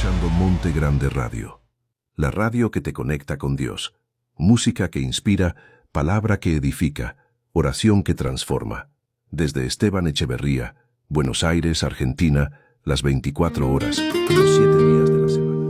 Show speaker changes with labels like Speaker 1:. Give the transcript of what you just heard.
Speaker 1: escuchando Monte Grande Radio, la radio que te conecta con Dios. Música que inspira, palabra que edifica, oración que transforma. Desde Esteban Echeverría, Buenos Aires, Argentina, las 24 horas, los 7